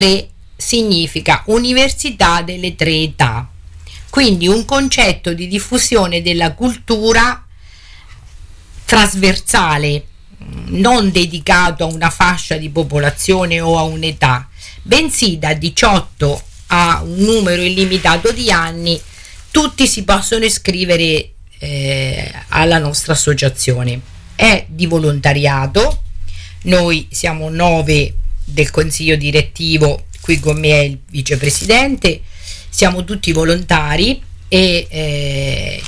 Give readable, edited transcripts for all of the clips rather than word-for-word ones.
significa Università delle Tre Età, quindi un concetto di diffusione della cultura trasversale, non dedicato a una fascia di popolazione o a un'età, bensì da 18 a un numero illimitato di anni tutti si possono iscrivere alla nostra associazione. È di volontariato, noi siamo 9 del consiglio direttivo, qui con me è il vicepresidente, siamo tutti volontari e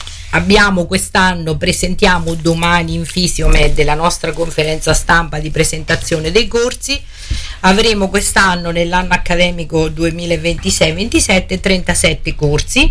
presentiamo domani in Fisiomed la nostra conferenza stampa di presentazione dei corsi. Avremo quest'anno, nell'anno accademico 2026-27, 37 corsi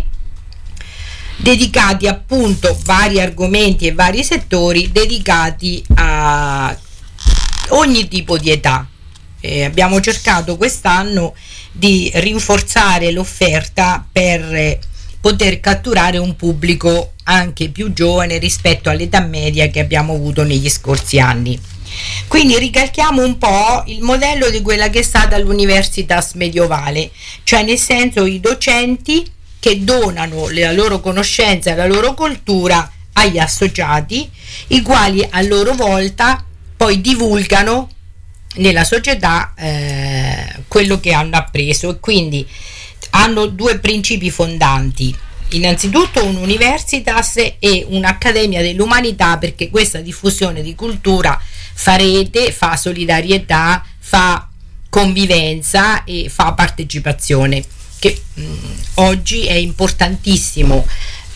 dedicati appunto a vari argomenti e vari settori, dedicati a ogni tipo di età. Abbiamo cercato quest'anno di rinforzare l'offerta per poter catturare un pubblico anche più giovane rispetto all'età media che abbiamo avuto negli scorsi anni. Quindi ricalchiamo un po' il modello di quella che è stata l'Universitas medievale, cioè nel senso i docenti che donano la loro conoscenza e la loro cultura agli associati, i quali a loro volta poi divulgano nella società quello che hanno appreso, e quindi hanno due principi fondanti: innanzitutto un'universitas e un'accademia dell'umanità, perché questa diffusione di cultura fa rete, fa solidarietà, fa convivenza e fa partecipazione, che oggi è importantissimo.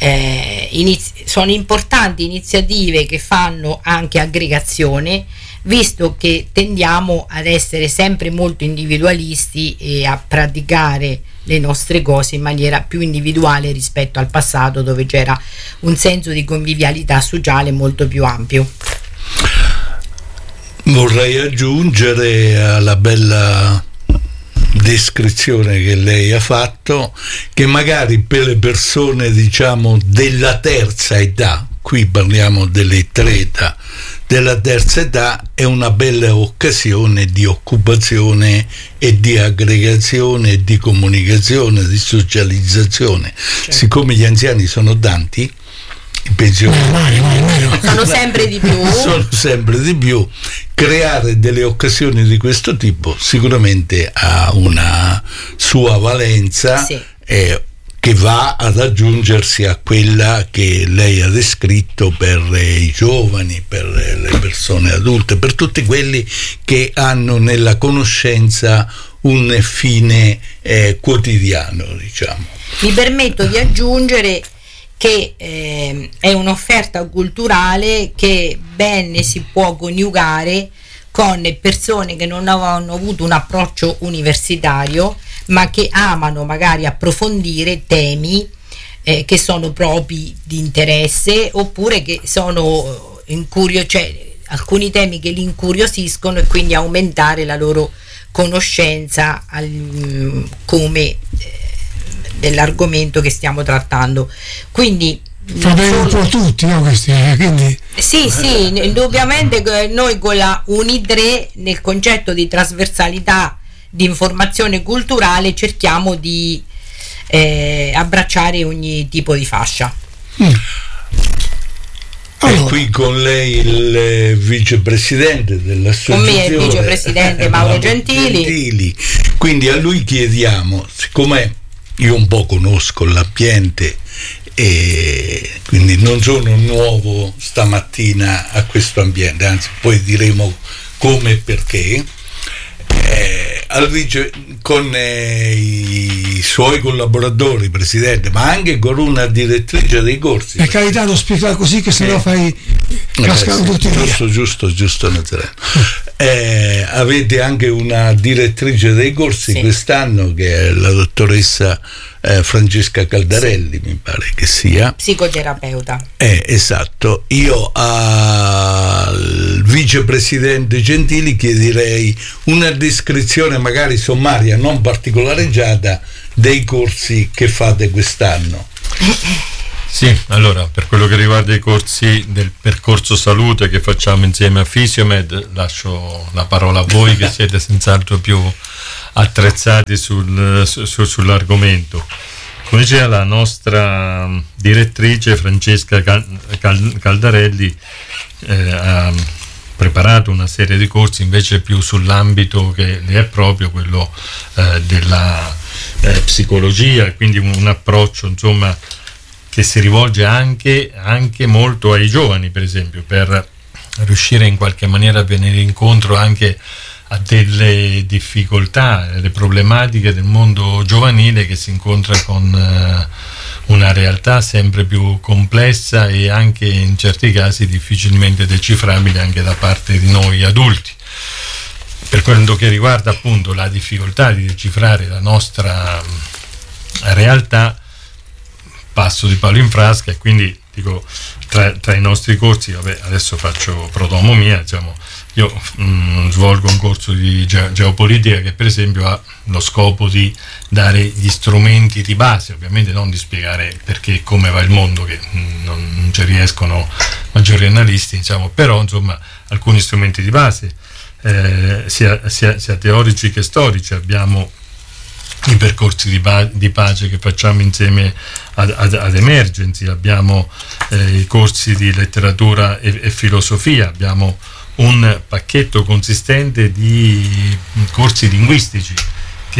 Sono importanti iniziative che fanno anche aggregazione, visto che tendiamo ad essere sempre molto individualisti e a praticare le nostre cose in maniera più individuale rispetto al passato, dove c'era un senso di convivialità sociale molto più ampio. Vorrei aggiungere alla bella descrizione che lei ha fatto che magari per le persone, diciamo, della terza età, qui parliamo delle tre età, della terza età, è una bella occasione di occupazione e di aggregazione, di comunicazione, di socializzazione. Certo. Siccome gli anziani sono tanti, i pensionati sono sempre di più, creare delle occasioni di questo tipo sicuramente ha una sua valenza, sì, che va ad aggiungersi a quella che lei ha descritto per i giovani, per le persone adulte, per tutti quelli che hanno nella conoscenza un fine quotidiano, diciamo. Mi permetto di aggiungere che è un'offerta culturale che bene si può coniugare con persone che non avevano avuto un approccio universitario, ma che amano magari approfondire temi che sono propri di interesse, oppure che sono alcuni temi che li incuriosiscono, e quindi aumentare la loro conoscenza dell'argomento che stiamo trattando. Quindi fa bene un po' tutti, no? Quindi sì, indubbiamente noi con la Uni3, nel concetto di trasversalità di informazione culturale, cerchiamo di abbracciare ogni tipo di fascia. E qui con lei il vicepresidente dell'associazione. Con me è il vicepresidente Mauro Gentili. Quindi a lui chiediamo, siccome io un po' conosco l'ambiente e quindi non sono nuovo stamattina a questo ambiente, anzi poi diremo come e perché, al vice, con i suoi collaboratori, presidente, ma anche con una direttrice dei corsi. Per carità, lo spiega così, che sennò fai cascare tutti via. Giusto Nazareno. Avete anche una direttrice dei corsi, sì, quest'anno, che è la dottoressa Francesca Caldarelli, sì, mi pare che sia psicoterapeuta. Esatto. Io al vicepresidente Gentili chiederei una descrizione magari sommaria, non particolareggiata, dei corsi che fate quest'anno. Sì, allora, per quello che riguarda i corsi del percorso salute che facciamo insieme a Fisiomed, lascio la parola a voi che siete senz'altro più attrezzati sull'argomento. Come diceva la nostra direttrice Francesca Caldarelli, ha preparato una serie di corsi invece più sull'ambito che le è proprio, quello della psicologia, quindi un approccio insomma che si rivolge anche molto ai giovani, per esempio, per riuscire in qualche maniera a venire incontro anche a delle difficoltà, le problematiche del mondo giovanile che si incontra con una realtà sempre più complessa e anche in certi casi difficilmente decifrabile anche da parte di noi adulti. Per quello che riguarda appunto la difficoltà di decifrare la nostra realtà, passo di palo in frasca, e quindi dico tra i nostri corsi, adesso faccio prodomo mia, diciamo, io svolgo un corso di geopolitica che per esempio ha lo scopo di dare gli strumenti di base, ovviamente non di spiegare perché e come va il mondo, che non ci riescono maggiori analisti, diciamo, però insomma alcuni strumenti di base, sia teorici che storici. Abbiamo i percorsi di pace che facciamo insieme ad Emergency, abbiamo i corsi di letteratura e filosofia, abbiamo un pacchetto consistente di corsi linguistici che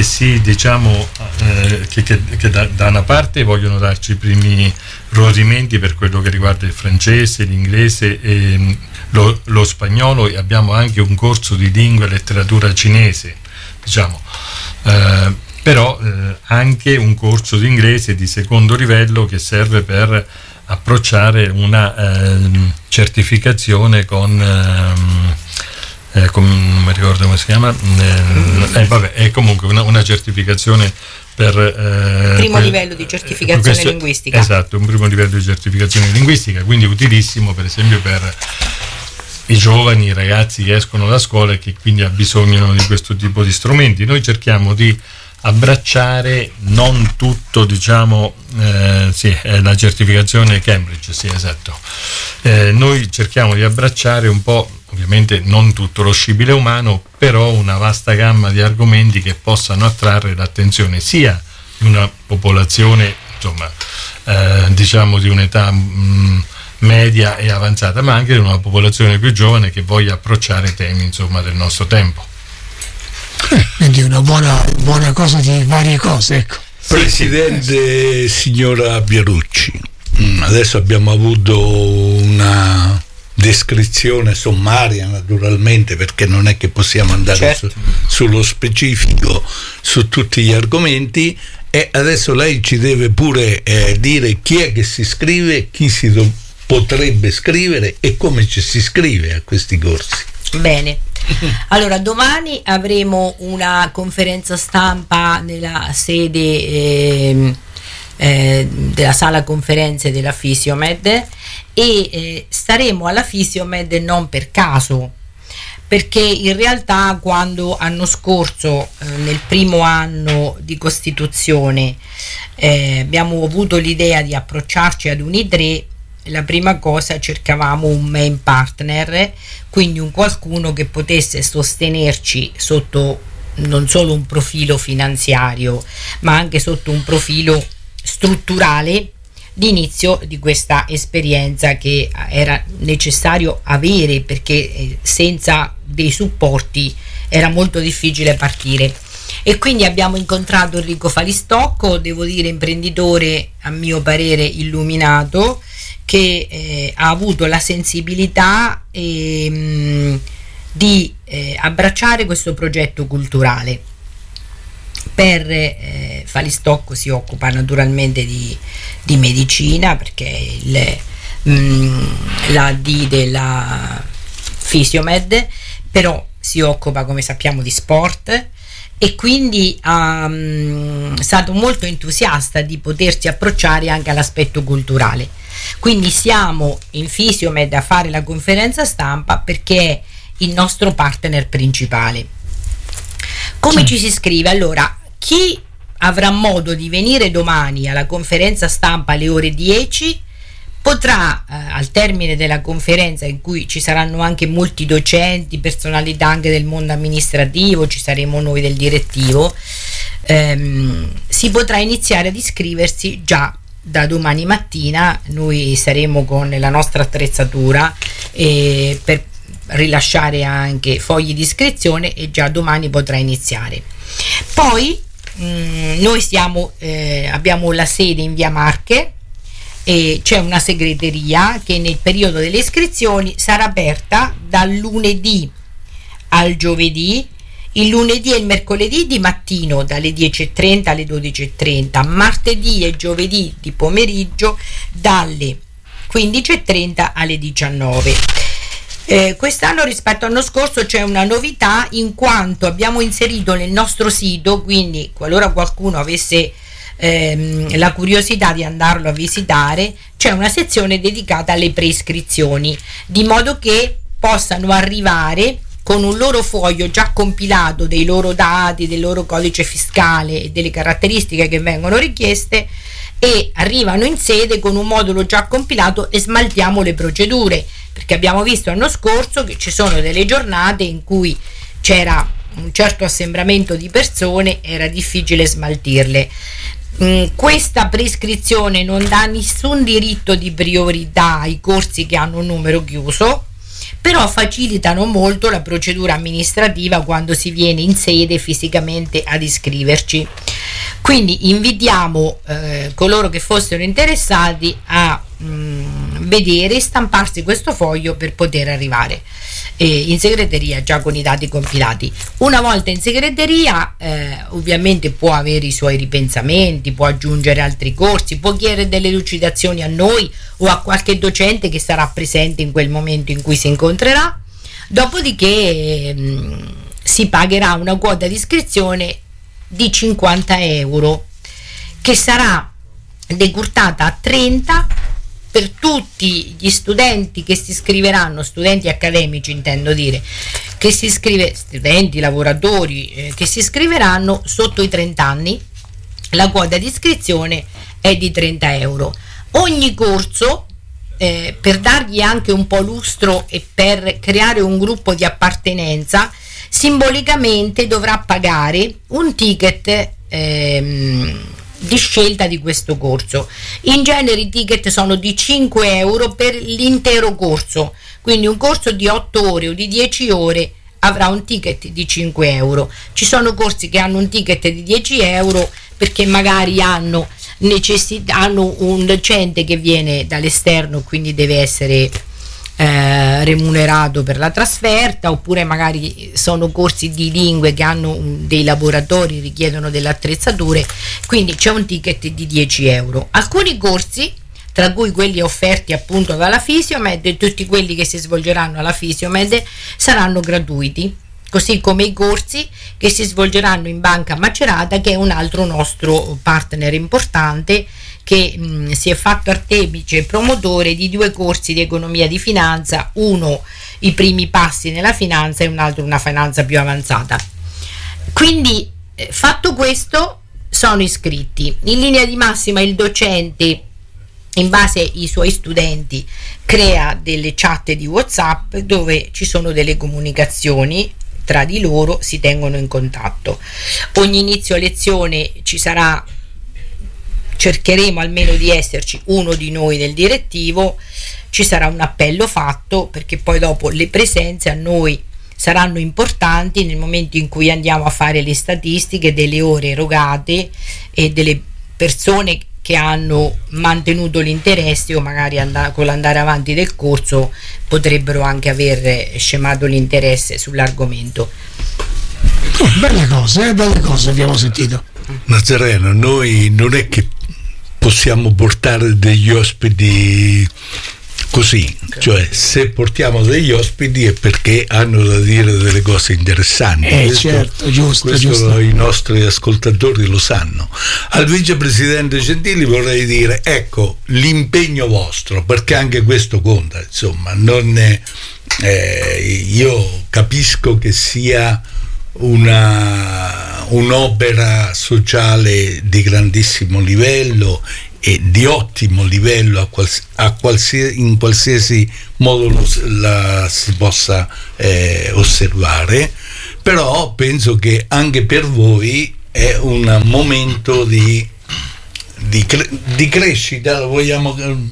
che da una parte vogliono darci i primi rodimenti per quello che riguarda il francese, l'inglese e lo spagnolo, e abbiamo anche un corso di lingua e letteratura cinese, diciamo. Però anche un corso di inglese di secondo livello che serve per approcciare una certificazione con non mi ricordo come si chiama, è comunque una certificazione per primo livello di certificazione linguistica. Esatto, un primo livello di certificazione linguistica, quindi utilissimo per esempio per i giovani, i ragazzi che escono da scuola e che quindi abbisognano di questo tipo di strumenti. Noi cerchiamo di abbracciare non tutto, diciamo, la certificazione Cambridge, sì, esatto. Noi cerchiamo di abbracciare un po', ovviamente non tutto lo scibile umano, però una vasta gamma di argomenti che possano attrarre l'attenzione sia di una popolazione, insomma, diciamo di un'età media e avanzata, ma anche di una popolazione più giovane che voglia approcciare temi, insomma, del nostro tempo. Quindi una buona cosa di varie cose, ecco. Presidente, signora Pierucci, adesso abbiamo avuto una descrizione sommaria, naturalmente, perché non è che possiamo andare certo. sullo specifico su tutti gli argomenti, e adesso lei ci deve pure dire chi è che si iscrive, chi potrebbe scrivere e come ci si iscrive a questi corsi. Bene, allora domani avremo una conferenza stampa nella sede della sala conferenze della Fisiomed, e staremo alla Fisiomed non per caso, perché in realtà quando l'anno scorso, nel primo anno di costituzione, abbiamo avuto l'idea di approcciarci ad Unidre, la prima cosa cercavamo un main partner, quindi un qualcuno che potesse sostenerci sotto non solo un profilo finanziario, ma anche sotto un profilo strutturale di inizio di questa esperienza che era necessario avere, perché senza dei supporti era molto difficile partire. E quindi abbiamo incontrato Enrico Falistocco, devo dire imprenditore a mio parere illuminato, che ha avuto la sensibilità di abbracciare questo progetto culturale. Per Falistocco si occupa naturalmente di medicina, perché è l'AD della Fisiomed, però si occupa, come sappiamo, di sport, e quindi è stato molto entusiasta di potersi approcciare anche all'aspetto culturale. Quindi siamo in Fisiomed a fare la conferenza stampa perché è il nostro partner principale. Come ci si iscrive? Allora, chi avrà modo di venire domani alla conferenza stampa alle ore 10 potrà al termine della conferenza, in cui ci saranno anche molti docenti, personalità anche del mondo amministrativo, ci saremo noi del direttivo, si potrà iniziare ad iscriversi già da domani mattina. Noi saremo con la nostra attrezzatura per rilasciare anche fogli di iscrizione, e già domani potrà iniziare. Poi noi abbiamo la sede in via Marche, e c'è una segreteria che nel periodo delle iscrizioni sarà aperta dal lunedì al giovedì, il lunedì e il mercoledì di mattino dalle 10:30 alle 12:30, martedì e giovedì di pomeriggio dalle 15:30 alle 19. Quest'anno rispetto all'anno scorso c'è una novità, in quanto abbiamo inserito nel nostro sito, quindi qualora qualcuno avesse la curiosità di andarlo a visitare, c'è una sezione dedicata alle preiscrizioni, di modo che possano arrivare con un loro foglio già compilato dei loro dati, del loro codice fiscale e delle caratteristiche che vengono richieste, e arrivano in sede con un modulo già compilato e smaltiamo le procedure, perché abbiamo visto l'anno scorso che ci sono delle giornate in cui c'era un certo assembramento di persone, era difficile smaltirle. Questa prescrizione non dà nessun diritto di priorità ai corsi che hanno un numero chiuso, però facilitano molto la procedura amministrativa quando si viene in sede fisicamente ad iscriverci. Quindi invitiamo coloro che fossero interessati a vedere e stamparsi questo foglio per poter arrivare in segreteria già con i dati compilati. Una volta in segreteria ovviamente può avere i suoi ripensamenti, può aggiungere altri corsi, può chiedere delle lucidazioni a noi o a qualche docente che sarà presente in quel momento in cui si incontrerà. Dopodiché si pagherà una quota di iscrizione di 50 euro, che sarà decurtata a 30 per tutti gli studenti che si iscriveranno, studenti accademici intendo dire, che si iscrive, studenti, lavoratori che si iscriveranno sotto i 30 anni. La quota di iscrizione è di 30 euro. Ogni corso, per dargli anche un po' lustro e per creare un gruppo di appartenenza, simbolicamente dovrà pagare un ticket di scelta di questo corso. In genere i ticket sono di 5 euro per l'intero corso, quindi un corso di 8 ore o di 10 ore avrà un ticket di 5 euro. Ci sono corsi che hanno un ticket di 10 euro perché magari hanno un docente che viene dall'esterno, quindi deve essere remunerato per la trasferta, oppure magari sono corsi di lingue che hanno dei laboratori, richiedono delle attrezzature, quindi c'è un ticket di 10 euro. Alcuni corsi, tra cui quelli offerti appunto dalla Fisiomed, e tutti quelli che si svolgeranno alla Fisiomed, saranno gratuiti, così come i corsi che si svolgeranno in Banca Macerata, che è un altro nostro partner importante, che si è fatto artefice e promotore di 2 corsi di economia di finanza, uno i primi passi nella finanza e un altro una finanza più avanzata. Quindi fatto questo, sono iscritti. In linea di massima il docente, in base ai suoi studenti, crea delle chat di WhatsApp dove ci sono delle comunicazioni tra di loro, si tengono in contatto. Ogni inizio lezione cercheremo almeno di esserci uno di noi del direttivo, ci sarà un appello fatto, perché poi dopo le presenze a noi saranno importanti nel momento in cui andiamo a fare le statistiche delle ore erogate e delle persone che hanno mantenuto l'interesse, o magari con l'andare avanti del corso potrebbero anche aver scemato l'interesse sull'argomento. Belle cose abbiamo sentito. Nazareno, noi non è che possiamo portare degli ospiti così, cioè se portiamo degli ospiti è perché hanno da dire delle cose interessanti. Certo, giusto. I nostri ascoltatori lo sanno. Al vicepresidente Gentili vorrei dire, ecco, l'impegno vostro, perché anche questo conta, insomma, io capisco che sia un'opera sociale di grandissimo livello e di ottimo livello in qualsiasi modo la si possa osservare, però penso che anche per voi è un momento di crescita, lo vogliamo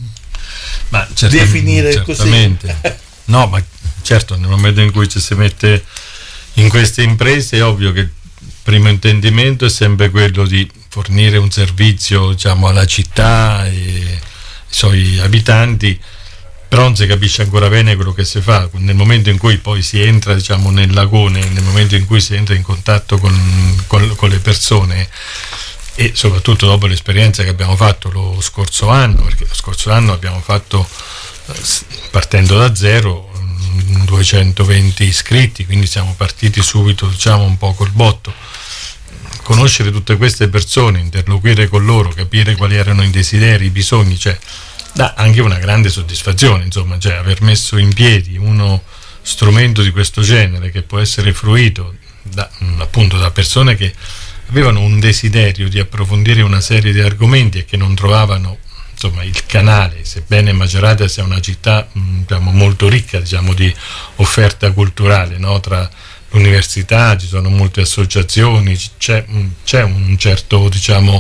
definire certamente. Così? No, ma certo, nel momento in cui ci si mette in queste imprese è ovvio che il primo intendimento è sempre quello di fornire un servizio, diciamo, alla città e ai suoi abitanti, però non si capisce ancora bene quello che si fa. Nel momento in cui poi si entra, diciamo, nel lagone, nel momento in cui si entra in contatto con le persone, e soprattutto dopo l'esperienza che abbiamo fatto lo scorso anno, perché lo scorso anno abbiamo fatto, partendo da zero, 220 iscritti, quindi siamo partiti subito, diciamo, un po' col botto. Conoscere tutte queste persone, interloquire con loro, capire quali erano i desideri, i bisogni, cioè dà anche una grande soddisfazione, insomma, cioè aver messo in piedi uno strumento di questo genere che può essere fruito appunto da persone che avevano un desiderio di approfondire una serie di argomenti e che non trovavano, insomma, il canale, sebbene Macerata sia una città, diciamo, molto ricca, diciamo, di offerta culturale, no? Tra l'università ci sono molte associazioni, c'è un certo, diciamo,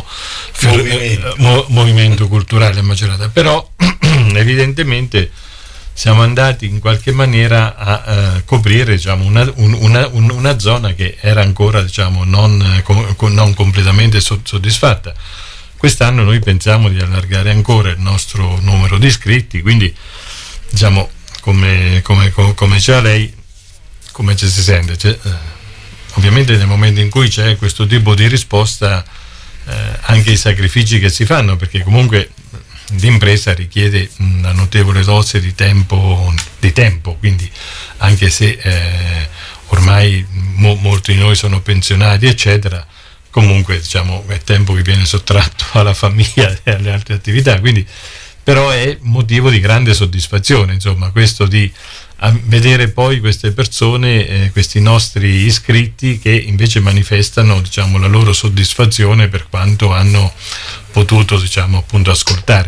movimento culturale a Macerata, però evidentemente siamo andati in qualche maniera a coprire, diciamo, una zona che era ancora, diciamo, non completamente soddisfatta. Quest'anno noi pensiamo di allargare ancora il nostro numero di iscritti, quindi, diciamo, come diceva lei, come ci si sente? Ovviamente nel momento in cui c'è questo tipo di risposta, anche i sacrifici che si fanno, perché comunque l'impresa richiede una notevole dose di tempo, quindi anche se ormai molti di noi sono pensionati, eccetera, comunque, diciamo, è tempo che viene sottratto alla famiglia e alle altre attività, quindi però è motivo di grande soddisfazione, insomma, questo di vedere poi queste persone, questi nostri iscritti, che invece manifestano, diciamo, la loro soddisfazione per quanto hanno potuto, diciamo, appunto, ascoltare.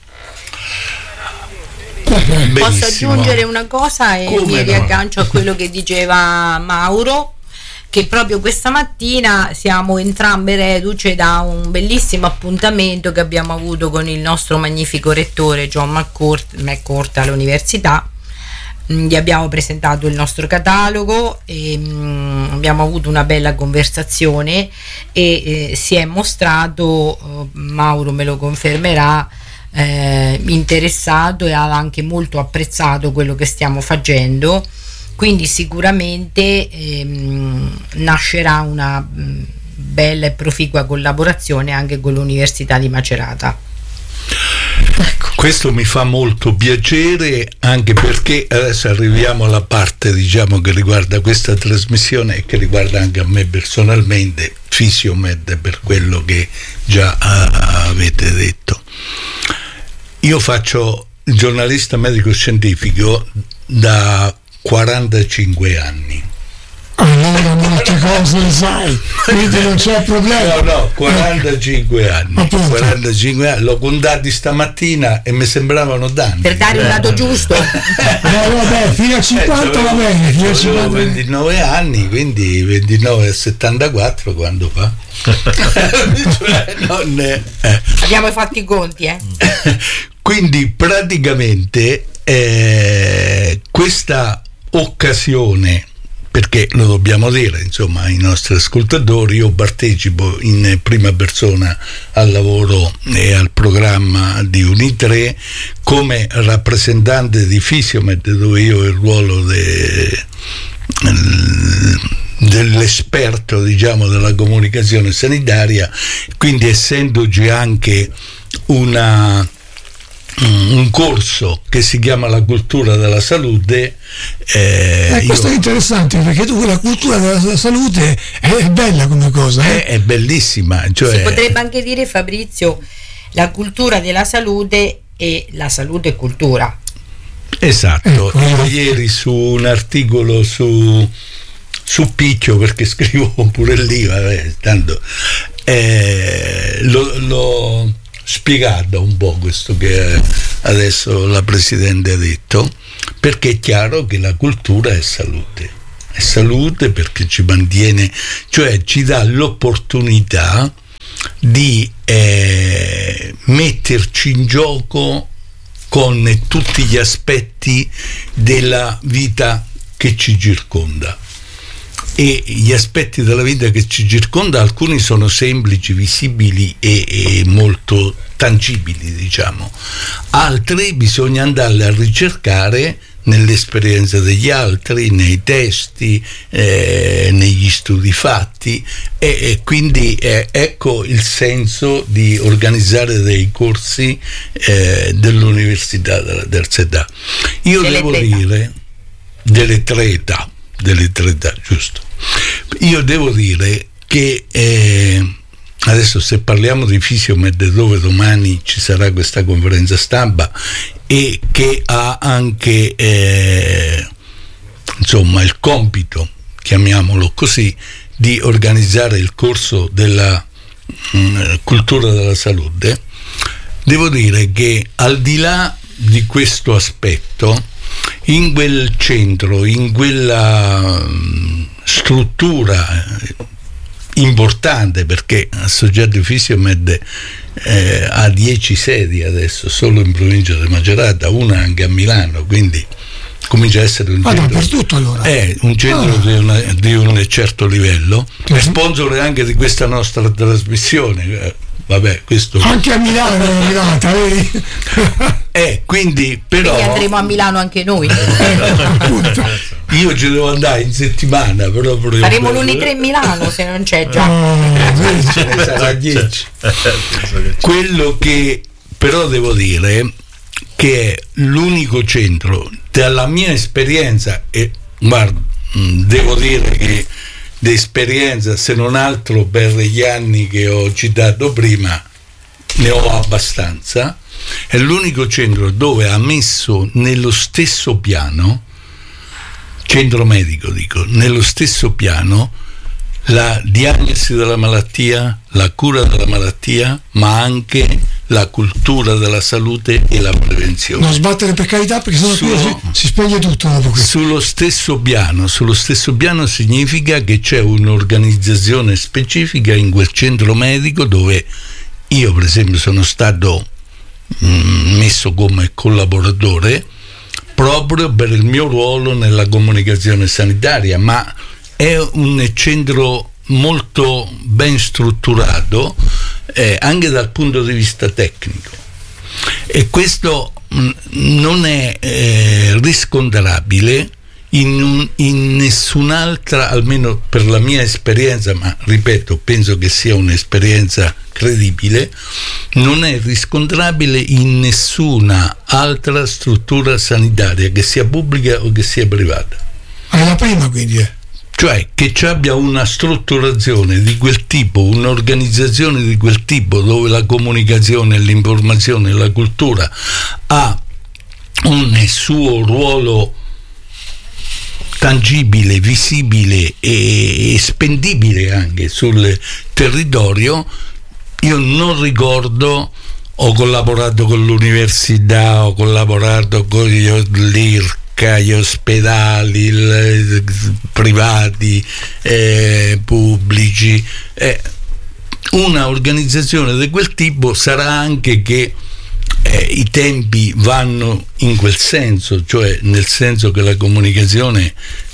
Benissimo. Posso aggiungere una cosa e mi riaggancio a quello che diceva Mauro, che proprio questa mattina siamo entrambe reduce da un bellissimo appuntamento che abbiamo avuto con il nostro magnifico rettore John McCourt all'università. Gli abbiamo presentato il nostro catalogo e abbiamo avuto una bella conversazione e si è mostrato, Mauro me lo confermerà, interessato e ha anche molto apprezzato quello che stiamo facendo, quindi sicuramente nascerà una bella e proficua collaborazione anche con l'Università di Macerata. Ecco. Questo mi fa molto piacere, anche perché adesso arriviamo alla parte, diciamo, che riguarda questa trasmissione e che riguarda anche a me personalmente, Fisiomed, per quello che già avete detto. Io faccio il giornalista medico-scientifico da 45 anni. Allora molte cose le sai, quindi non c'è problema. No, 45 anni. Appunto. 45 anni, l'ho contati stamattina e mi sembravano tanti. Per dare un dato giusto. Vabbè, fino a 50 va bene, fino a 50. 29 anni, quindi 29 e 74 quando fa. Abbiamo fatto i conti, Quindi praticamente questa occasione, perché lo dobbiamo dire, insomma, ai nostri ascoltatori, io partecipo in prima persona al lavoro e al programma di Uni3 come rappresentante di Fisiomed, dove io ho il ruolo dell'esperto, diciamo, della comunicazione sanitaria, quindi essendoci anche un corso che si chiama la cultura della salute. Questo è interessante, perché tu la cultura della salute è bella come cosa. È bellissima. Cioè, si potrebbe anche dire, Fabrizio, la cultura della salute e la salute e cultura. Esatto. Io ieri su un articolo su Picchio, perché scrivo pure lì, vabbè, tanto spiegata un po' questo che adesso la Presidente ha detto, perché è chiaro che la cultura è salute perché ci mantiene, cioè ci dà l'opportunità di metterci in gioco con tutti gli aspetti della vita che ci circonda. E gli aspetti della vita che ci circonda, alcuni sono semplici, visibili e molto tangibili, diciamo. Altri bisogna andarli a ricercare nell'esperienza degli altri, nei testi, negli studi fatti, e quindi ecco il senso di organizzare dei corsi dell'università della terza età. Io devo dire delle tre età, giusto. Io devo dire che adesso, se parliamo di Fisiomed, dove domani ci sarà questa conferenza stampa e che ha anche insomma il compito, chiamiamolo così, di organizzare il corso della cultura della salute, devo dire che al di là di questo aspetto, in quel centro, in quella struttura importante, perché Associati Fisiomed ha 10 sedi adesso solo in provincia di Macerata, una anche a Milano, quindi comincia a essere un centro dappertutto, allora. È un centro di un certo livello, è sponsor anche di questa nostra trasmissione. Vabbè, questo anche a Milano è arrivata, vedi? Quindi andremo a Milano anche noi. Io ci devo andare in settimana, però faremo l'Uni3 in Milano, se non c'è già. Ce ne sarà 10. Quello che però devo dire che è l'unico centro, dalla mia esperienza, e guarda, devo dire che d'esperienza, se non altro per gli anni che ho citato prima, ne ho abbastanza. È l'unico centro dove ha messo nello stesso piano, centro medico dico, nello stesso piano la diagnosi della malattia, la cura della malattia, ma anche la cultura della salute e la prevenzione. Non sbattere, per carità, perché sennò si spegne tutto dopo questo. Sullo stesso piano significa che c'è un'organizzazione specifica in quel centro medico, dove io per esempio sono stato messo come collaboratore proprio per il mio ruolo nella comunicazione sanitaria, ma è un centro molto ben strutturato anche dal punto di vista tecnico, e questo non è riscontrabile in nessun'altra, almeno per la mia esperienza, ma ripeto, penso che sia un'esperienza credibile, non è riscontrabile in nessuna altra struttura sanitaria, che sia pubblica o che sia privata. È la prima, quindi cioè che ci abbia una strutturazione di quel tipo, un'organizzazione di quel tipo, dove la comunicazione, l'informazione, la cultura ha un suo ruolo tangibile, visibile e spendibile anche sul territorio. Io non ricordo, ho collaborato con l'università, ho collaborato con l'IRC, gli ospedali privati, pubblici, una organizzazione di quel tipo. Sarà anche che i tempi vanno in quel senso, cioè nel senso che la comunicazione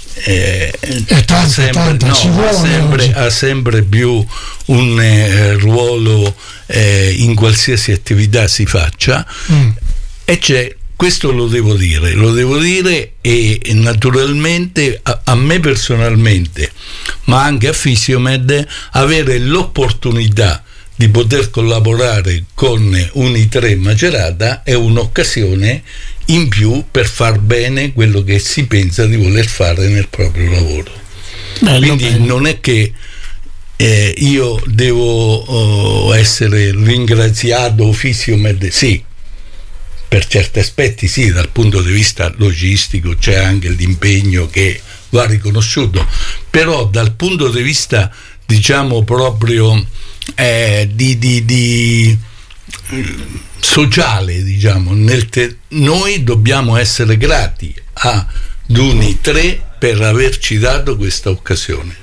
ha sempre più un ruolo in qualsiasi attività si faccia, e c'è. Questo lo devo dire, e naturalmente a me personalmente, ma anche a Fisiomed, avere l'opportunità di poter collaborare con Uni3 Macerata è un'occasione in più per far bene quello che si pensa di voler fare nel proprio lavoro. Quindi non è che io devo essere ringraziato Fisiomed, sì, per certi aspetti sì, dal punto di vista logistico c'è anche l'impegno che va riconosciuto, però dal punto di vista, diciamo, proprio di sociale, diciamo. Noi dobbiamo essere grati a Uni3 per averci dato questa occasione,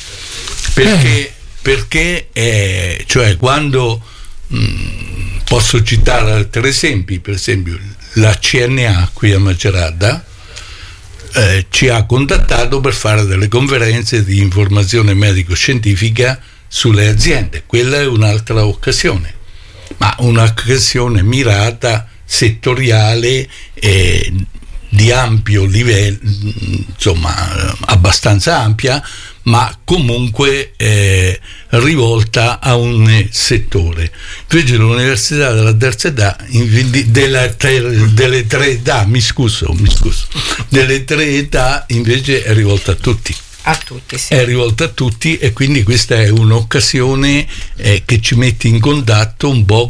perché cioè quando posso citare altri esempi, per esempio la CNA qui a Macerata ci ha contattato per fare delle conferenze di informazione medico-scientifica sulle aziende. Quella è un'altra occasione, ma un'occasione mirata, settoriale, di ampio livello, insomma abbastanza ampia, ma comunque rivolta a un settore. Invece l'università della terza età, delle tre età, mi scuso, delle tre età invece è rivolta a tutti. Sì. È rivolta a tutti, e quindi questa è un'occasione che ci mette in contatto un po'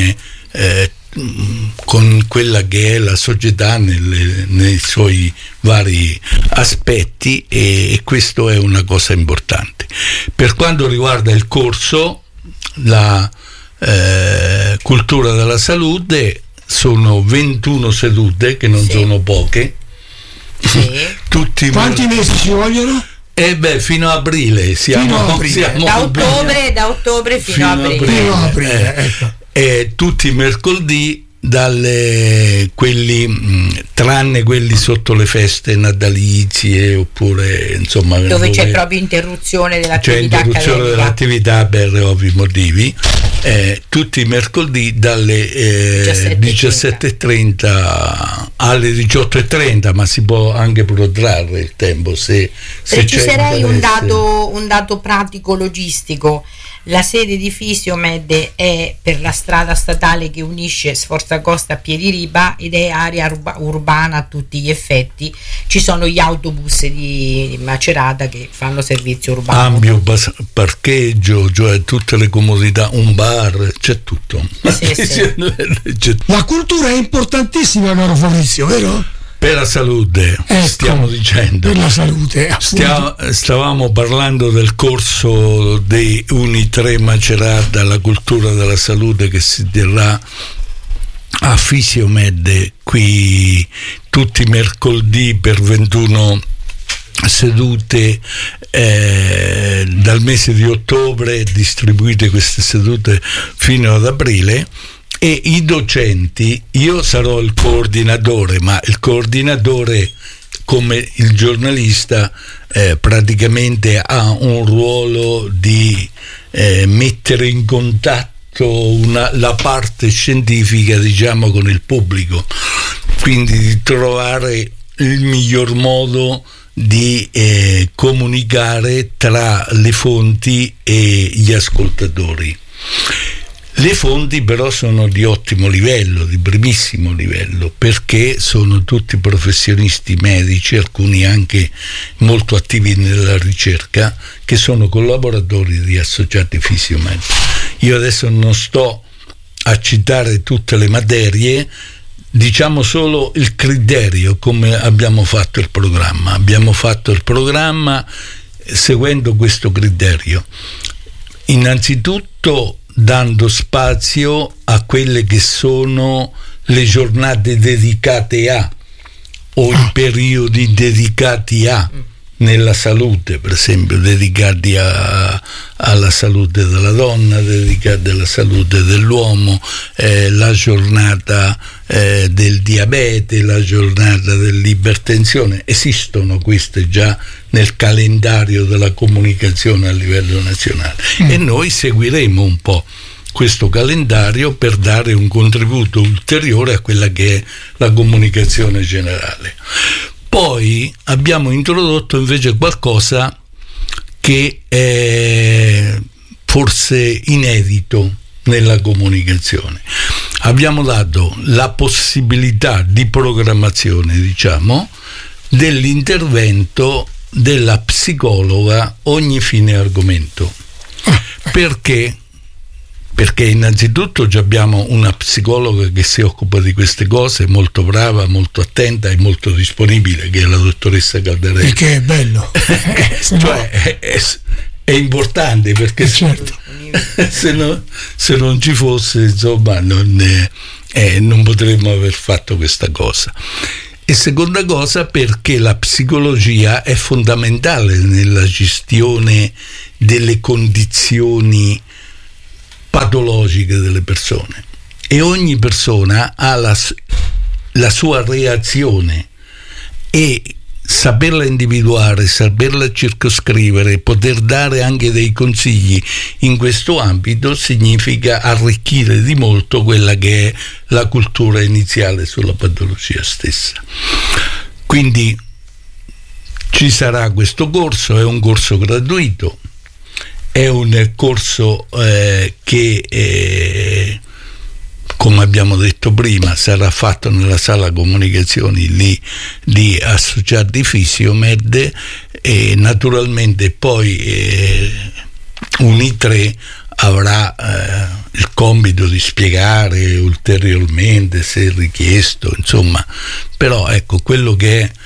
con quella che è la società nei suoi vari aspetti, e questo è una cosa importante. Per quanto riguarda il corso, la cultura della salute, sono 21 sedute, che non sono poche. Quanti mesi ci vogliono? Fino a aprile da ottobre fino a aprile. Ecco. Tutti i mercoledì, tranne quelli sotto le feste natalizie, oppure insomma dove c'è proprio interruzione dell'attività per ovvi motivi, tutti i mercoledì dalle 17:30 alle 18:30, ma si può anche protrarre il tempo se preciserei un dato pratico logistico. La sede di Fisiomed è per la strada statale che unisce Sforzacosta a Piediriba ed è area urbana a tutti gli effetti. Ci sono gli autobus di Macerata che fanno servizio urbano. Ampio parcheggio, cioè tutte le comodità, un bar, c'è tutto. Sì. La cultura è importantissima, caro Fabrizio, vero? Per la salute, stiamo dicendo. Per la salute, stavamo parlando del corso dei Uni3 Macerata, la cultura della salute, che si terrà a Fisiomed qui tutti i mercoledì per 21 sedute dal mese di ottobre, distribuite queste sedute fino ad aprile. E i docenti, io sarò il coordinatore, ma il coordinatore, come il giornalista, praticamente ha un ruolo di mettere in contatto la parte scientifica, diciamo, con il pubblico, quindi di trovare il miglior modo di comunicare tra le fonti e gli ascoltatori. Le fonti però sono di ottimo livello, di primissimo livello, perché sono tutti professionisti medici, alcuni anche molto attivi nella ricerca, che sono collaboratori di Associati Fisiomed. Io adesso non sto a citare tutte le materie, diciamo solo il criterio, come abbiamo fatto il programma. Abbiamo fatto il programma seguendo questo criterio. Innanzitutto dando spazio a quelle che sono le giornate dedicate o i periodi dedicati nella salute, per esempio dedicati alla salute della donna, dedicati alla salute dell'uomo, la giornata del diabete, la giornata dell'ipertensione. Esistono queste già nel calendario della comunicazione a livello nazionale, e noi seguiremo un po' questo calendario per dare un contributo ulteriore a quella che è la comunicazione generale. Poi abbiamo introdotto invece qualcosa che è forse inedito nella comunicazione. Abbiamo dato la possibilità di programmazione, diciamo, dell'intervento della psicologa ogni fine argomento. Perché? Perché innanzitutto già abbiamo una psicologa che si occupa di queste cose, molto brava, molto attenta e molto disponibile, che è la dottoressa Caldarelli. E che è bello. Cioè è importante, perché certo. se non ci fosse, insomma, non potremmo aver fatto questa cosa. E seconda cosa, perché la psicologia è fondamentale nella gestione delle condizioni patologiche delle persone, e ogni persona ha la sua reazione, e saperla individuare, saperla circoscrivere, poter dare anche dei consigli in questo ambito significa arricchire di molto quella che è la cultura iniziale sulla patologia stessa. Quindi ci sarà questo corso, è un corso gratuito, è un corso che come abbiamo detto prima, sarà fatto nella sala comunicazioni lì di Associati Fisiomed, e naturalmente poi Uni3 avrà il compito di spiegare ulteriormente se richiesto, insomma, però ecco, quello che è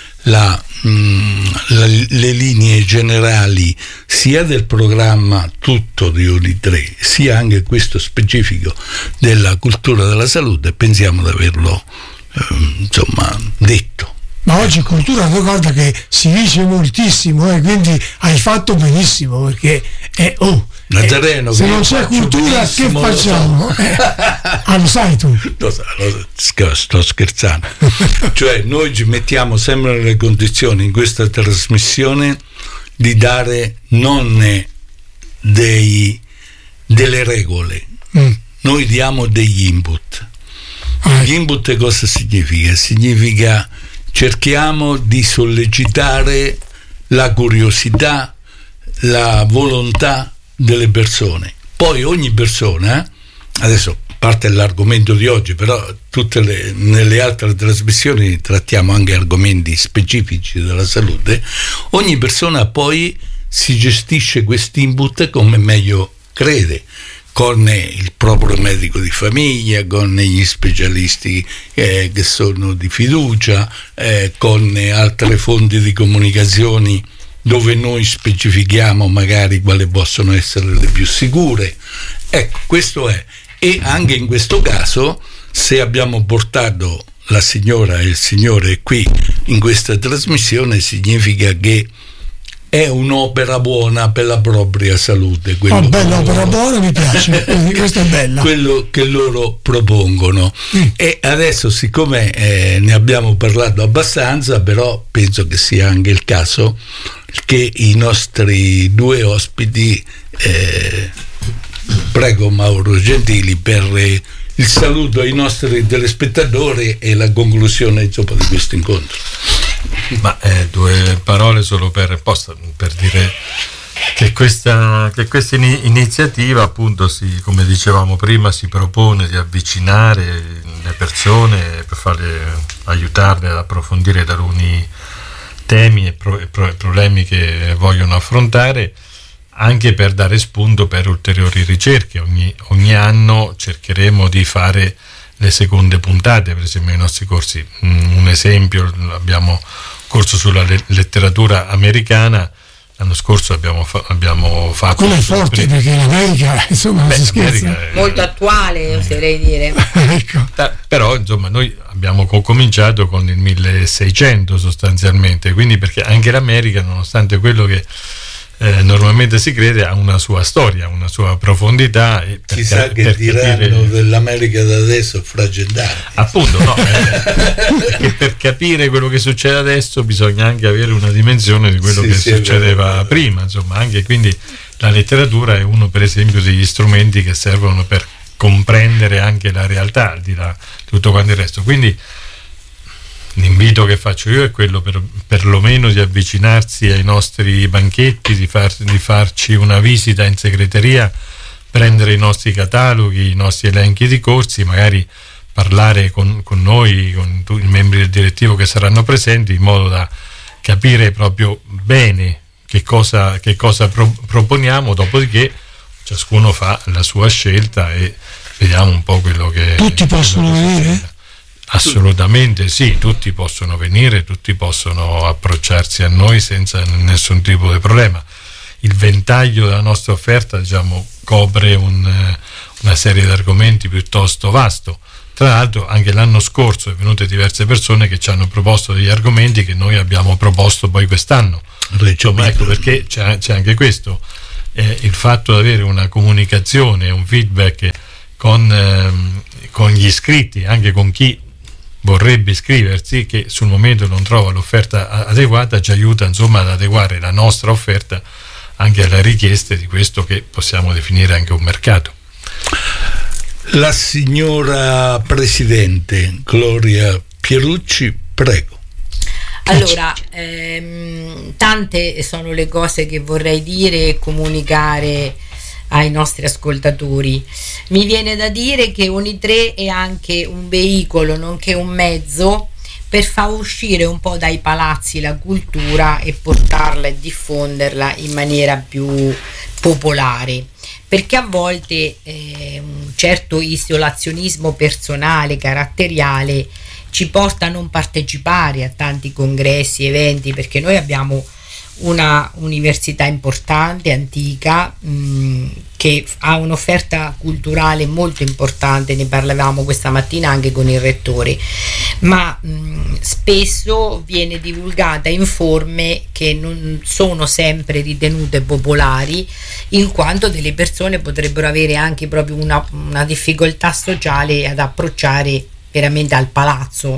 le linee generali sia del programma tutto di Uni3, sia anche questo specifico della cultura della salute, pensiamo di averlo insomma detto. Ma oggi cultura, guarda che si dice moltissimo, quindi hai fatto benissimo, perché Nazareno, se non c'è cultura che facciamo? Lo sai tu. Sto scherzando. Cioè, noi ci mettiamo sempre nelle condizioni in questa trasmissione di dare non delle regole, noi diamo degli input. Gli input cosa significa? Significa cerchiamo di sollecitare la curiosità, la volontà delle persone. Poi ogni persona, adesso parte l'argomento di oggi, però nelle altre trasmissioni trattiamo anche argomenti specifici della salute, ogni persona poi si gestisce questi input come meglio crede, con il proprio medico di famiglia, con gli specialisti che sono di fiducia, con altre fonti di comunicazioni dove noi specifichiamo magari quali possono essere le più sicure. Ecco, questo è. E anche in questo caso, se abbiamo portato la signora e il signore qui in questa trasmissione, significa che è un'opera buona per la propria salute. Bella opera buona, mi piace, questa è bella. Quello che loro propongono. E adesso, siccome ne abbiamo parlato abbastanza, però penso che sia anche il caso che i nostri due ospiti, prego Mauro Gentili per il saluto ai nostri telespettatori e la conclusione insomma di questo incontro. Ma due parole solo per dire che questa iniziativa, appunto, come dicevamo prima, si propone di avvicinare le persone per aiutarle ad approfondire taluni temi e problemi che vogliono affrontare, anche per dare spunto per ulteriori ricerche. Ogni anno cercheremo di fare le seconde puntate, per esempio, nei nostri corsi. Un esempio, abbiamo corso sulla letteratura americana. L'anno scorso abbiamo fatto. Quello è forte, perché in America, insomma, non si scherza. Molto attuale, oserei dire. Ecco. Però, insomma, noi abbiamo cominciato con il 1600 sostanzialmente, quindi, perché anche l'America, nonostante quello che normalmente si crede, ha una sua storia, una sua profondità. E chissà che diranno dell'America da adesso fragettare. Appunto, no, perché per capire quello che succede adesso bisogna anche avere una dimensione di quello che succedeva prima, insomma, anche quindi la letteratura è uno, per esempio, degli strumenti che servono per comprendere anche la realtà, al di là di tutto quanto il resto. Quindi l'invito che faccio io è quello perlomeno di avvicinarsi ai nostri banchetti, di farci una visita in segreteria, prendere i nostri cataloghi, i nostri elenchi di corsi, magari parlare con noi, con i membri del direttivo che saranno presenti, in modo da capire proprio bene che cosa proponiamo, dopodiché ciascuno fa la sua scelta e vediamo un po' quello che... Tutti possono venire? Assolutamente sì, tutti possono venire, tutti possono approcciarsi a noi senza nessun tipo di problema. il ventaglio della nostra offerta, diciamo, copre una serie di argomenti piuttosto vasto. Tra l'altro anche l'anno scorso è venute diverse persone che ci hanno proposto degli argomenti che noi abbiamo proposto poi quest'anno. Insomma, ecco perché c'è anche questo, il fatto di avere una comunicazione, un feedback con gli iscritti, anche con chi vorrebbe iscriversi, che sul momento non trova l'offerta adeguata, ci aiuta insomma ad adeguare la nostra offerta anche alle richieste di questo che possiamo definire anche un mercato. La signora Presidente Gloria Pierucci, prego. Allora, tante sono le cose che vorrei dire e comunicare ai nostri ascoltatori. Mi viene da dire che Uni3 è anche un veicolo, nonché un mezzo per far uscire un po' dai palazzi la cultura e portarla e diffonderla in maniera più popolare, perché a volte un certo isolazionismo personale, caratteriale, ci porta a non partecipare a tanti congressi, eventi, perché noi abbiamo una università importante, antica, che ha un'offerta culturale molto importante, ne parlavamo questa mattina anche con il rettore, ma spesso viene divulgata in forme che non sono sempre ritenute popolari, in quanto delle persone potrebbero avere anche proprio una difficoltà sociale ad approcciare veramente al palazzo.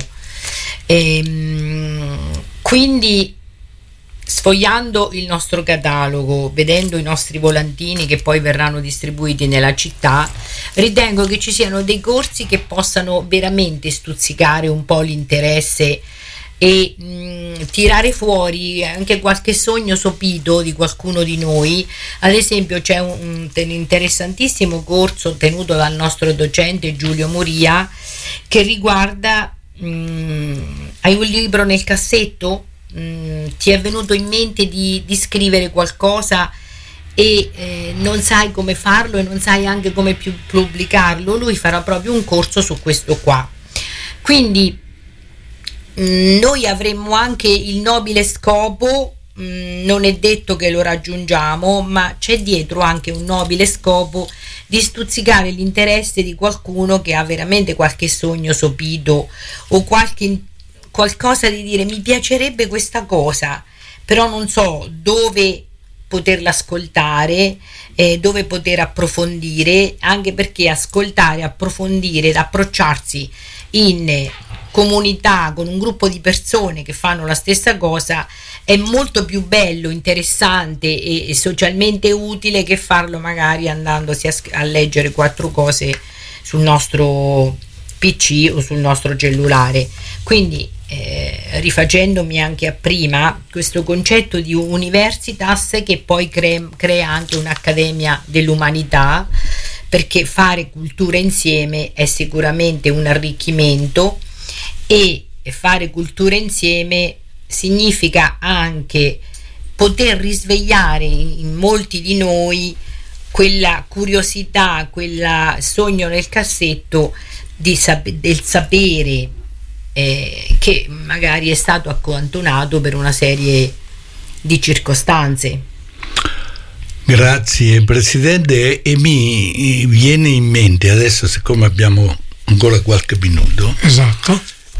Quindi, sfogliando il nostro catalogo, vedendo i nostri volantini che poi verranno distribuiti nella città, ritengo che ci siano dei corsi che possano veramente stuzzicare un po' l'interesse e tirare fuori anche qualche sogno sopito di qualcuno di noi. Ad esempio c'è un interessantissimo corso tenuto dal nostro docente Giulio Moria che riguarda hai un libro nel cassetto? Ti è venuto in mente di scrivere qualcosa e non sai come farlo e non sai anche come pubblicarlo? Lui farà proprio un corso su questo qua. Quindi noi avremmo anche il nobile scopo, non è detto che lo raggiungiamo, ma c'è dietro anche un nobile scopo di stuzzicare l'interesse di qualcuno che ha veramente qualche sogno sopito o qualcosa di dire: mi piacerebbe questa cosa, però non so dove poterla ascoltare, dove poter approfondire, anche perché ascoltare, approfondire ed approcciarsi in comunità con un gruppo di persone che fanno la stessa cosa è molto più bello, interessante e socialmente utile che farlo magari andandosi a leggere 4 cose sul nostro PC o sul nostro cellulare. Quindi rifacendomi anche a prima, questo concetto di universitas che poi crea anche un'accademia dell'umanità, perché fare cultura insieme è sicuramente un arricchimento e fare cultura insieme significa anche poter risvegliare in molti di noi quella curiosità, quel sogno nel cassetto del sapere che magari è stato accantonato per una serie di circostanze. Grazie Presidente, e mi viene in mente adesso, siccome abbiamo ancora qualche minuto, esatto,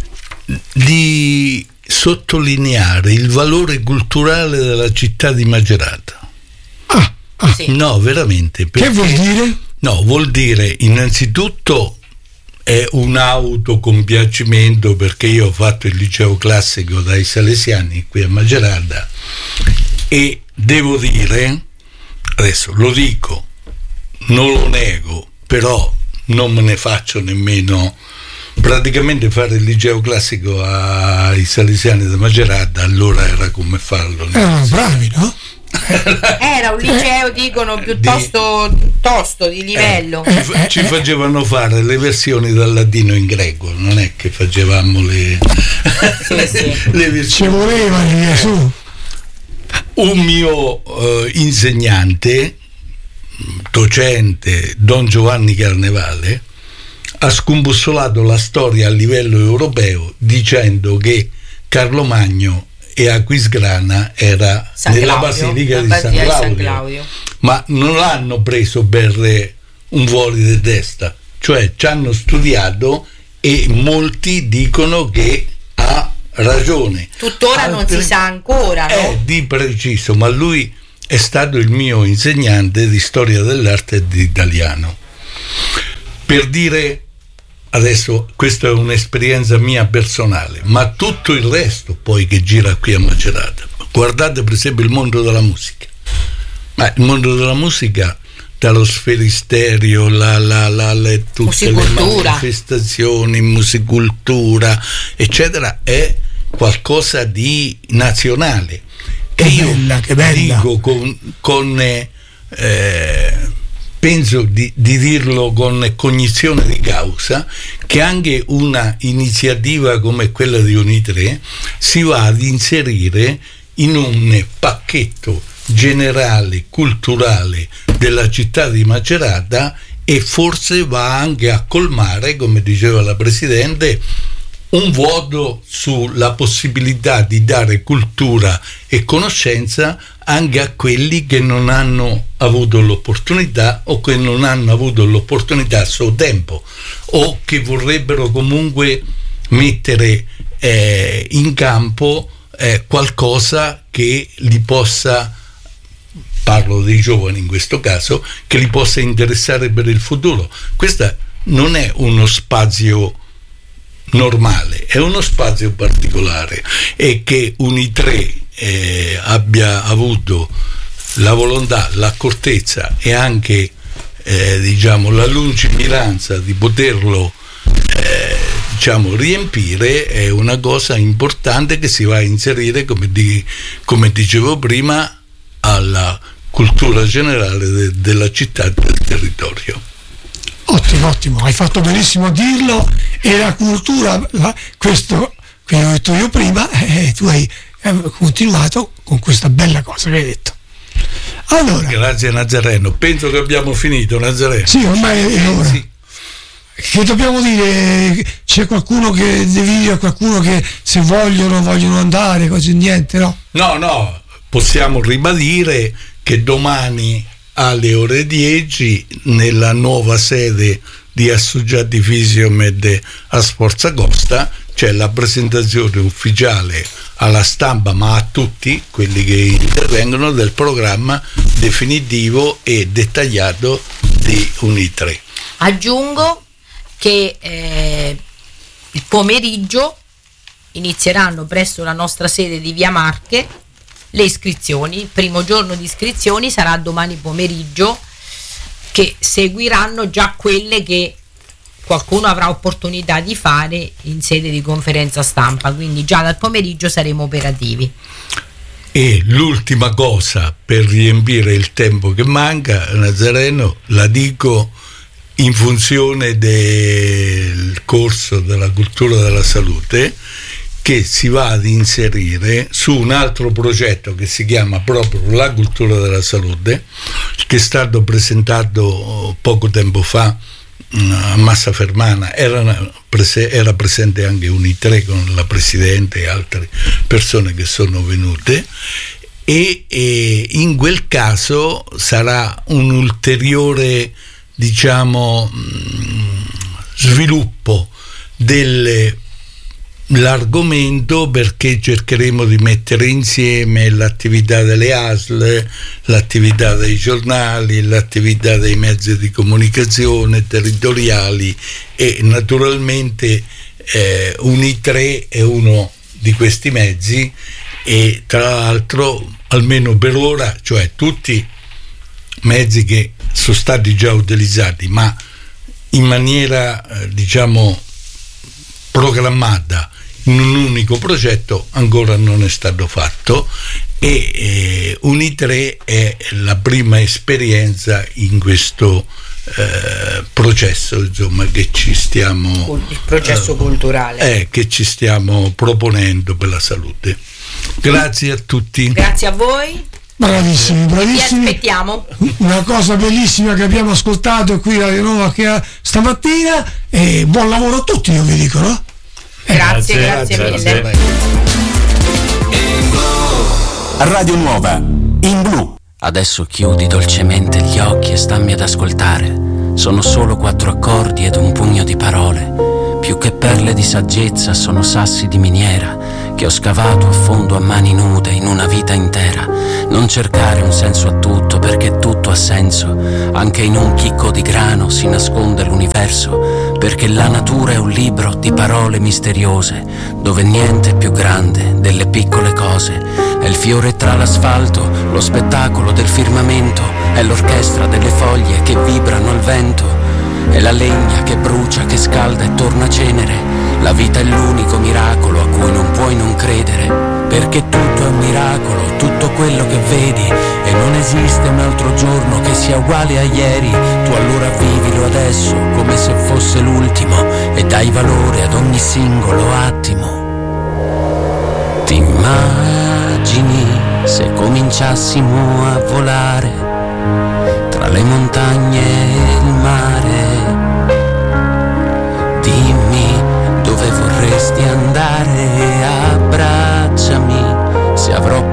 di sottolineare il valore culturale della città di Macerata. Sì. No, veramente. Che vuol dire? No, vuol dire innanzitutto è un autocompiacimento, perché io ho fatto il liceo classico dai Salesiani qui a Macerata e devo dire, adesso lo dico, non lo nego, però non me ne faccio nemmeno. Praticamente fare il liceo classico ai Salesiani da Macerata allora era come farlo. Erano bravi, no? Era un liceo, dicono, piuttosto tosto, di livello. Ci facevano fare le versioni dal latino in greco, non è che facevamo le versioni. Ci voleva su. Un mio insegnante, docente, Don Giovanni Carnevale, ha scombussolato la storia a livello europeo dicendo che Carlo Magno e Aquisgrana era nella Basilica di San Claudio. Ma non l'hanno preso per un volo di testa, cioè ci hanno studiato e molti dicono che ha ragione. Tuttora non si sa ancora, no? Di preciso, ma lui è stato il mio insegnante di storia dell'arte e di italiano. Per dire, adesso questa è un'esperienza mia personale, ma tutto il resto poi che gira qui a Macerata, guardate per esempio il mondo della musica. Ma il mondo della musica, dallo sferisterio, tutte le manifestazioni, musicultura, eccetera, è qualcosa di nazionale. Che bella, che bella. Dico penso di dirlo con cognizione di causa, che anche una iniziativa come quella di Uni3 si va ad inserire in un pacchetto generale culturale della città di Macerata e forse va anche a colmare, come diceva la Presidente, un vuoto sulla possibilità di dare cultura e conoscenza anche a quelli che non hanno avuto l'opportunità o che non hanno avuto l'opportunità a suo tempo o che vorrebbero comunque mettere in campo qualcosa che li possa, parlo dei giovani in questo caso, che li possa interessare per il futuro. Questo non è uno spazio normale, è uno spazio particolare, e che Uni3 abbia avuto la volontà, l'accortezza e anche la lungimiranza di poterlo riempire è una cosa importante che si va a inserire, come dicevo prima, alla cultura generale della città e del territorio. Ottimo, hai fatto benissimo a dirlo. E la cultura, questo che ho detto io prima, tu hai continuato con questa bella cosa che hai detto. Allora, grazie Nazareno, penso che abbiamo finito, Nazareno. Sì, ormai è ora. Sì. Che dobbiamo dire? C'è qualcuno che devi dire a qualcuno che se vogliono andare, così niente, no? No, possiamo ribadire che domani alle ore 10 nella nuova sede di Associati Fisiomed a Sforzacosta c'è la presentazione ufficiale alla stampa, ma a tutti quelli che intervengono, del programma definitivo e dettagliato di Uni3. Aggiungo che il pomeriggio inizieranno presso la nostra sede di Via Marche le iscrizioni. Il primo giorno di iscrizioni sarà domani pomeriggio, che seguiranno già quelle che qualcuno avrà opportunità di fare in sede di conferenza stampa, quindi già dal pomeriggio saremo operativi. E l'ultima cosa, per riempire il tempo che manca, Nazareno, la dico in funzione del corso della cultura della salute, che si va ad inserire su un altro progetto che si chiama proprio la cultura della salute, che è stato presentato poco tempo fa a Massa Fermana. Era presente anche Uni3 con la Presidente e altre persone che sono venute, e in quel caso sarà un ulteriore sviluppo l'argomento, perché cercheremo di mettere insieme l'attività delle ASL, l'attività dei giornali, l'attività dei mezzi di comunicazione territoriali, e naturalmente Uni3 è uno di questi mezzi, e tra l'altro, almeno per ora, cioè tutti mezzi che sono stati già utilizzati, ma in maniera programmata in un unico progetto, ancora non è stato fatto, e Uni3 è la prima esperienza in questo processo, che ci stiamo, il processo culturale che ci stiamo proponendo per la salute. Grazie a tutti. Grazie a voi. Bravissimi. Vi aspettiamo. Una cosa bellissima che abbiamo ascoltato qui a Renova stamattina, e buon lavoro a tutti, io vi dico, no? Grazie mille. Radio Nuova, in blu. Adesso chiudi dolcemente gli occhi e stammi ad ascoltare. Sono solo 4 accordi ed un pugno di parole. Più che perle di saggezza sono sassi di miniera che ho scavato a fondo a mani nude in una vita intera. Non cercare un senso a tutto, perché tutto ha senso. Anche in un chicco di grano si nasconde l'universo, perché la natura è un libro di parole misteriose, dove niente è più grande delle piccole cose. È il fiore tra l'asfalto, lo spettacolo del firmamento, è l'orchestra delle foglie che vibrano al vento. È la legna che brucia, che scalda e torna cenere. La vita è l'unico miracolo a cui non puoi non credere, perché tutto è un miracolo, tutto quello che vedi, e non esiste un altro giorno che sia uguale a ieri. Tu allora vivilo adesso come se fosse l'ultimo e dai valore ad ogni singolo attimo. Ti immagini se cominciassimo a volare tra le montagne e il mare? Dimmi dove vorresti andare, abbracciami se avrò